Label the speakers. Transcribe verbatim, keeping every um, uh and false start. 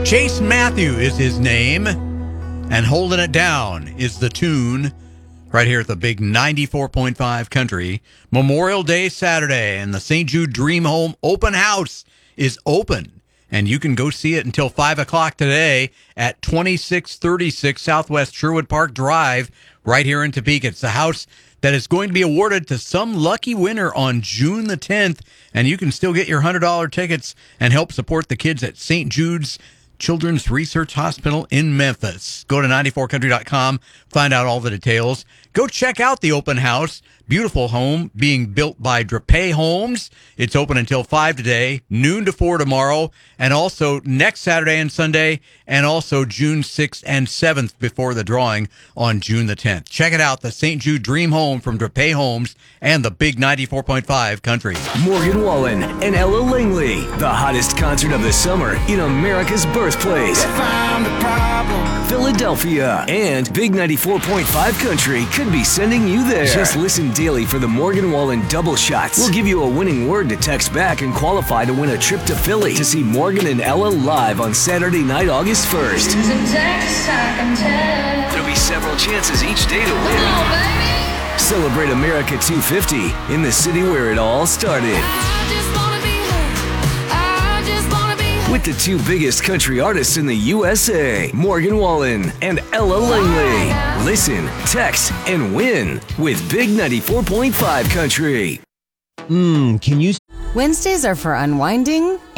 Speaker 1: Chase Matthew is his name, and Holding It Down is the tune right here at the big ninety-four point five Country. Memorial Day Saturday, and the Saint Jude Dream Home Open House is open, and you can go see it until five o'clock today at twenty-six thirty-six Southwest Sherwood Park Drive right here in Topeka. It's the house that is going to be awarded to some lucky winner on June the tenth, and you can still get your one hundred dollars tickets and help support the kids at Saint Jude's Children's Research Hospital in Memphis. Go to ninety-four country dot com, find out all the details. Go check out the open house. Beautiful home being built by Drape Homes. It's open until five today, noon to four tomorrow, and also next Saturday and Sunday, and also June sixth and seventh before the drawing on June the tenth. Check it out, the Saint Jude Dream Home from Drape Homes and the big ninety-four point five Country.
Speaker 2: Morgan Wallen and Ella Langley, the hottest concert of the summer in America's birthplace, Philadelphia, and Big ninety-four point five Country could be sending you there. Just listen daily for the Morgan Wallen double shots. We'll give you a winning word to text back and qualify to win a trip to Philly to see Morgan and Ella live on Saturday night, August first. There'll be several chances each day to win. Celebrate America two fifty in the city where it all started. With the two biggest country artists in the U S A, Morgan Wallen and Ella Langley. Listen, text, and win with Big ninety-four point five Country.
Speaker 3: Mmm, can you...
Speaker 4: Wednesdays are for unwinding